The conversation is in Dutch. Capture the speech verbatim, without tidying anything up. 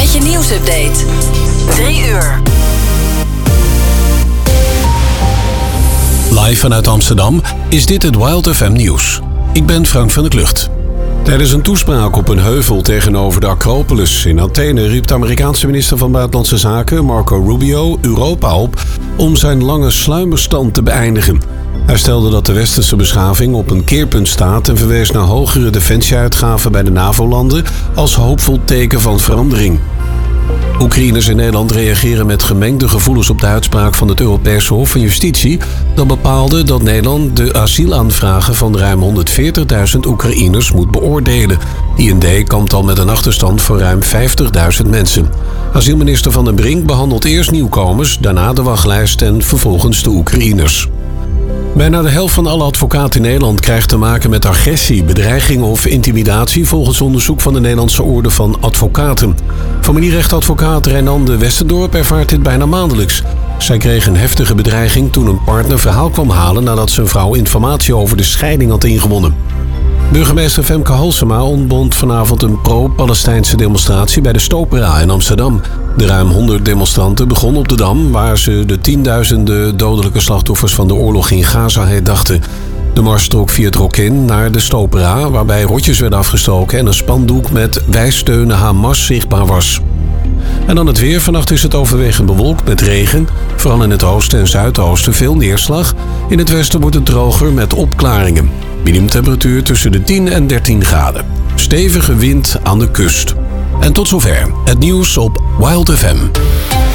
met je nieuwsupdate. drie uur. Live vanuit Amsterdam is dit het Wild F M nieuws. Ik ben Frank van der Klucht. Tijdens een toespraak op een heuvel tegenover de Acropolis in Athene riep de Amerikaanse minister van Buitenlandse Zaken, Marco Rubio, Europa op om zijn lange sluimerstand te beëindigen. Hij stelde dat de westerse beschaving op een keerpunt staat en verwees naar hogere defensieuitgaven bij de NAVO-landen als hoopvol teken van verandering. Oekraïners in Nederland reageren met gemengde gevoelens op de uitspraak van het Europese Hof van Justitie dat bepaalde dat Nederland de asielaanvragen van ruim honderdveertigduizend Oekraïners moet beoordelen. I N D kampt al met een achterstand van ruim vijftigduizend mensen. Asielminister Van den Brink behandelt eerst nieuwkomers, daarna de wachtlijst en vervolgens de Oekraïners. Bijna de helft van alle advocaten in Nederland krijgt te maken met agressie, bedreiging of intimidatie volgens onderzoek van de Nederlandse Orde van Advocaten. Familierechtadvocaat Reinande Westendorp ervaart dit bijna maandelijks. Zij kreeg een heftige bedreiging toen een partner verhaal kwam halen nadat zijn vrouw informatie over de scheiding had ingewonnen. Burgemeester Femke Halsema ontbond vanavond een pro-Palestijnse demonstratie bij de Stopera in Amsterdam. De ruim honderd demonstranten begonnen op de Dam, waar ze de tienduizenden dodelijke slachtoffers van de oorlog in Gaza herdachten. De mars trok via het Rokin naar de Stopera, waarbij rotjes werden afgestoken en een spandoek met "Wij steunen Hamas" zichtbaar was. En dan het weer. Vannacht is het overwegend bewolkt met regen. Vooral in het oosten en zuidoosten veel neerslag. In het westen wordt het droger met opklaringen. Minimumtemperatuur tussen de tien en dertien graden. Stevige wind aan de kust. En tot zover het nieuws op Wild F M.